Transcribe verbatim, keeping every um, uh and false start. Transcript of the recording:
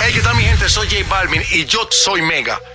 Hey, ¿qué tal mi gente? Soy J Balvin y yo soy Mega.